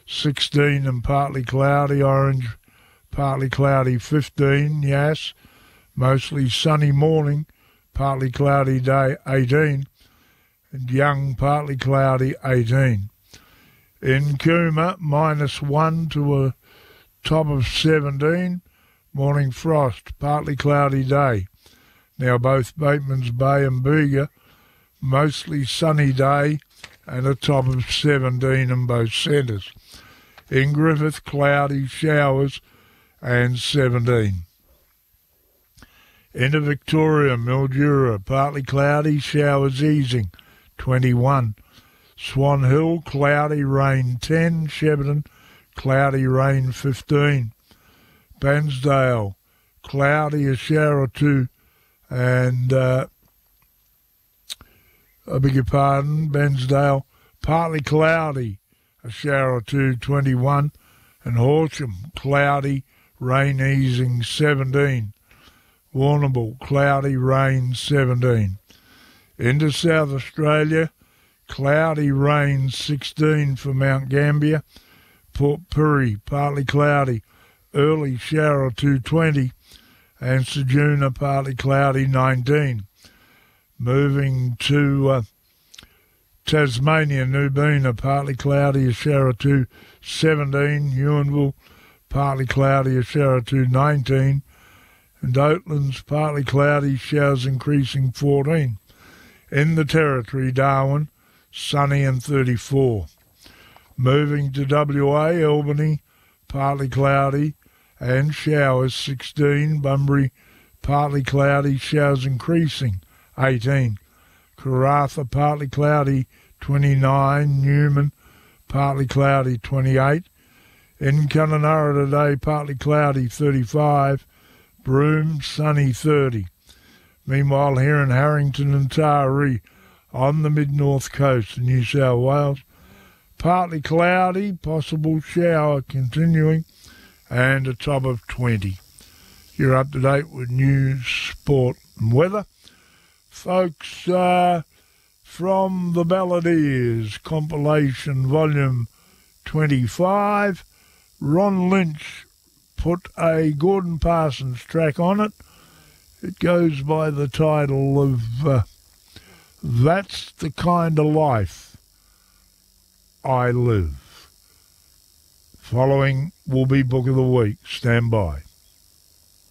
16 and partly cloudy. Orange, partly cloudy 15. Yass, mostly sunny morning, partly cloudy day 18. And Young, partly cloudy 18. In Cooma, -1 to a top of 17. Morning frost, partly cloudy day. Now both Bateman's Bay and Bega, mostly sunny day and a top of 17 in both centres. In Griffith, cloudy showers and 17. Into Victoria, Mildura, partly cloudy, showers easing, 21. Swan Hill, cloudy, rain 10. Shepparton, cloudy, rain 15. Bairnsdale, cloudy, a shower or two, and I beg your pardon, Bairnsdale, partly cloudy, a shower or two, 21. And Horsham, cloudy, rain easing, 17. Warrnambool, cloudy, rain 17. Into South Australia, cloudy, rain 16 for Mount Gambier. Port Pirie, partly cloudy, early shower or two, 20. And Ceduna, partly cloudy, 19. Moving to Tasmania, Nubina, partly cloudy, a shower or two, 17. Ewanville, partly cloudy, a shower or two, 19. And Oatlands, partly cloudy, showers increasing, 14. In the Territory, Darwin, sunny and 34. Moving to WA, Albany, partly cloudy and showers, 16. Bunbury, partly cloudy, showers increasing, 18. Karratha, partly cloudy, 29. Newman, partly cloudy, 28. In Kununurra today, partly cloudy, 35. Broome, sunny, 30. Meanwhile, here in Harrington and Taree, on the mid-north coast of New South Wales, partly cloudy, possible shower continuing, and a top of 20. You're up to date with news, sport and weather. Folks, from the Balladeers compilation volume 25, Ron Lynch put a Gordon Parsons track on it. It goes by the title of That's the Kind of Life I Live. Following will be Book of the Week. Stand by.